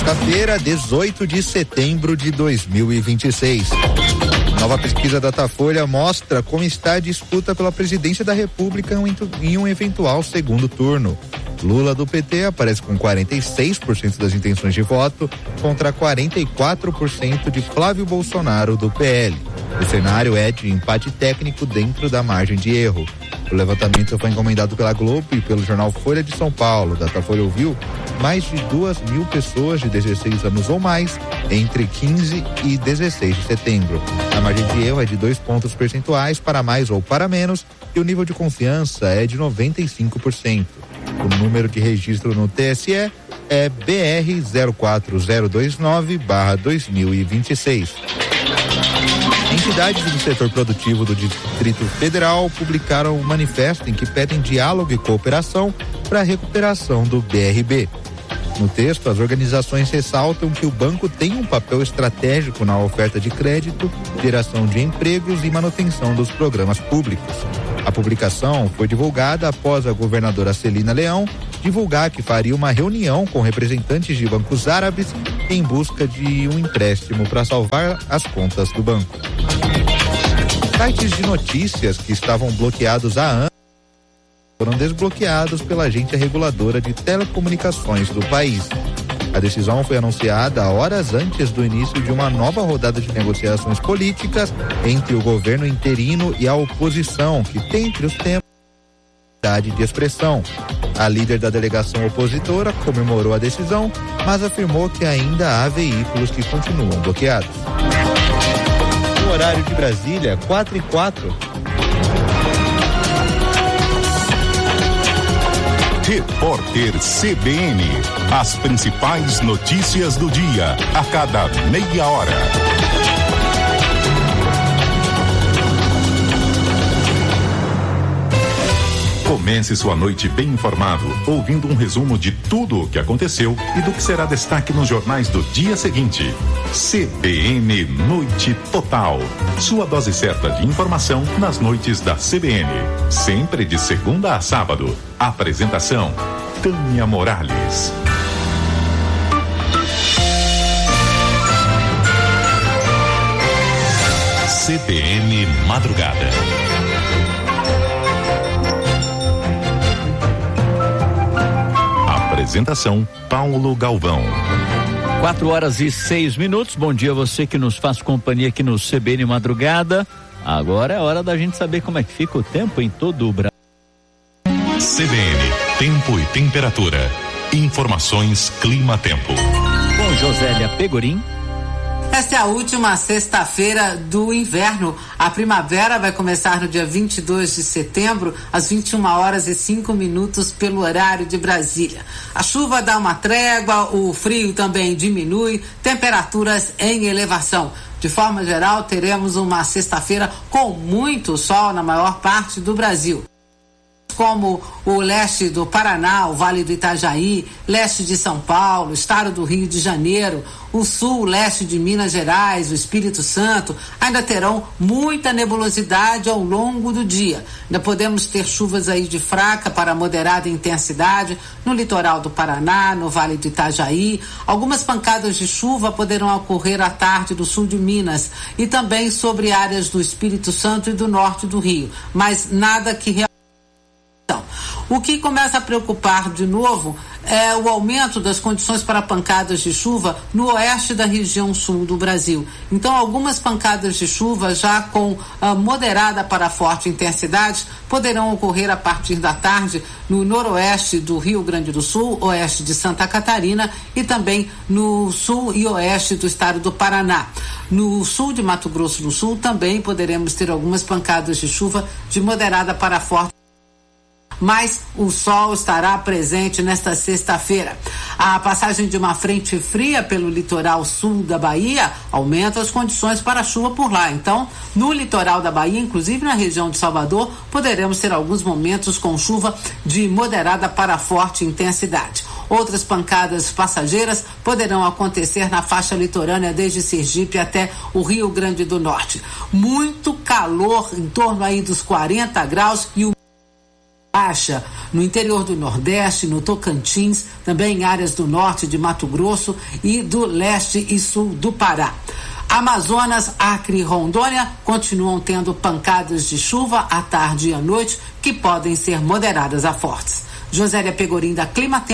Sexta-feira, 18 de setembro de 2026. Nova pesquisa Datafolha mostra como está a disputa pela presidência da República em um eventual segundo turno. Lula do PT aparece com 46% das intenções de voto contra 44% de Flávio Bolsonaro do PL. O cenário é de empate técnico dentro da margem de erro. O levantamento foi encomendado pela Globo e pelo jornal Folha de São Paulo. Datafolha ouviu mais de 2.000 pessoas de 16 anos ou mais entre 15 e 16 de setembro. A margem de erro é de 2 pontos percentuais para mais ou para menos e o nível de confiança é de 95%. O número de registro no TSE é BR 04029/2026. Entidades do setor produtivo do Distrito Federal publicaram um manifesto em que pedem diálogo e cooperação para a recuperação do BRB. No texto, as organizações ressaltam que o banco tem um papel estratégico na oferta de crédito, geração de empregos e manutenção dos programas públicos. A publicação foi divulgada após a governadora Celina Leão divulgar que faria uma reunião com representantes de bancos árabes em busca de um empréstimo para salvar as contas do banco. Sites de notícias que estavam bloqueados há anos foram desbloqueados pela agência reguladora de telecomunicações do país. A decisão foi anunciada horas antes do início de uma nova rodada de negociações políticas entre o governo interino e a oposição, que tem entre os temas a liberdade de expressão. A líder da delegação opositora comemorou a decisão, mas afirmou que ainda há veículos que continuam bloqueados. No horário de Brasília, 4h04. Repórter CBN. As principais notícias do dia, a cada meia hora. Comece sua noite bem informado, ouvindo um resumo de tudo o que aconteceu e do que será destaque nos jornais do dia seguinte. CBN Noite Total. Sua dose certa de informação nas noites da CBN. Sempre de segunda a sábado. Apresentação: Tânia Morales. CBN Madrugada. Apresentação: Paulo Galvão. 4h06. Bom dia a você que nos faz companhia aqui no CBN Madrugada. Agora é hora da gente saber como é que fica o tempo em todo o Brasil. CBN, tempo e temperatura. Informações Clima-Tempo. Com Josélia Pegorim. Esta é a última sexta-feira do inverno. A primavera vai começar no dia 22 de setembro, às 21h05 pelo horário de Brasília. A chuva dá uma trégua, o frio também diminui, temperaturas em elevação. De forma geral, teremos uma sexta-feira com muito sol na maior parte do Brasil, como o leste do Paraná, o Vale do Itajaí, leste de São Paulo, estado do Rio de Janeiro, o sul, leste de Minas Gerais, o Espírito Santo, ainda terão muita nebulosidade ao longo do dia. Ainda podemos ter chuvas aí de fraca para moderada intensidade no litoral do Paraná, no Vale do Itajaí. Algumas pancadas de chuva poderão ocorrer à tarde do sul de Minas e também sobre áreas do Espírito Santo e do norte do Rio, mas nada que realmente. O que começa a preocupar de novo é o aumento das condições para pancadas de chuva no oeste da região sul do Brasil. Então, algumas pancadas de chuva já com moderada para forte intensidade poderão ocorrer a partir da tarde no noroeste do Rio Grande do Sul, oeste de Santa Catarina e também no sul e oeste do estado do Paraná. No sul de Mato Grosso do Sul também poderemos ter algumas pancadas de chuva de moderada para forte. Mas o sol estará presente nesta sexta-feira. A passagem de uma frente fria pelo litoral sul da Bahia aumenta as condições para chuva por lá. Então, no litoral da Bahia, inclusive na região de Salvador, poderemos ter alguns momentos com chuva de moderada para forte intensidade. Outras pancadas passageiras poderão acontecer na faixa litorânea desde Sergipe até o Rio Grande do Norte. Muito calor, em torno aí dos 40 graus e o baixa no interior do Nordeste, no Tocantins, também em áreas do norte de Mato Grosso e do leste e sul do Pará. Amazonas, Acre e Rondônia continuam tendo pancadas de chuva à tarde e à noite que podem ser moderadas a fortes. Josélia Pegorim, da Clima Tempo.